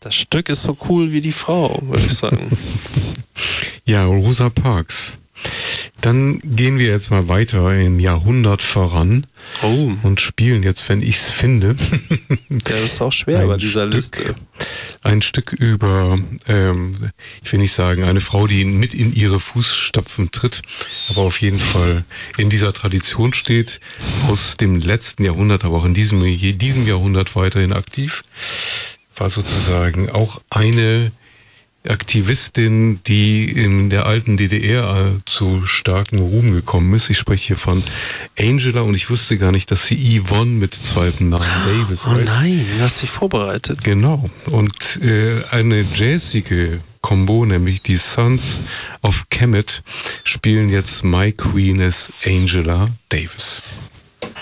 Das Stück ist so cool wie die Frau, würde ich sagen. Ja, Rosa Parks. Dann gehen wir jetzt mal weiter im Jahrhundert voran und spielen jetzt, wenn ich's finde. Ja, das ist auch schwer bei dieser Liste. Ein Stück über, ich will nicht sagen, eine Frau, die mit in ihre Fußstapfen tritt, aber auf jeden Fall in dieser Tradition steht, aus dem letzten Jahrhundert, aber auch in diesem Jahrhundert weiterhin aktiv, war sozusagen auch eine Aktivistin, die in der alten DDR zu starkem Ruhm gekommen ist. Ich spreche hier von Angela und ich wusste gar nicht, dass sie Yvonne mit zweitem Namen Davis heißt. Oh nein, du hast dich vorbereitet. Genau. Und eine jazzige Combo, nämlich die Sons of Kemet, spielen jetzt My Queen as Angela Davis.